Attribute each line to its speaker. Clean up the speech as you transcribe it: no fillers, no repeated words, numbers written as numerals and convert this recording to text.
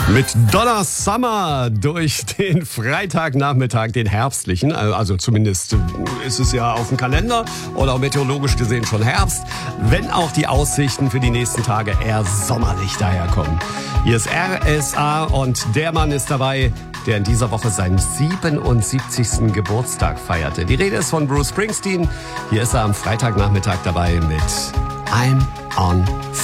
Speaker 1: Mit Donna Summer durch den Freitagnachmittag, den herbstlichen, also zumindest ist es ja auf dem Kalender oder meteorologisch gesehen schon Herbst, wenn auch die Aussichten für die nächsten Tage eher sommerlich daherkommen. Hier ist RSA und der Mann ist dabei, der in dieser Woche seinen 77. Geburtstag feierte. Die Rede ist von Bruce Springsteen. Hier ist er am Freitagnachmittag dabei mit I'm on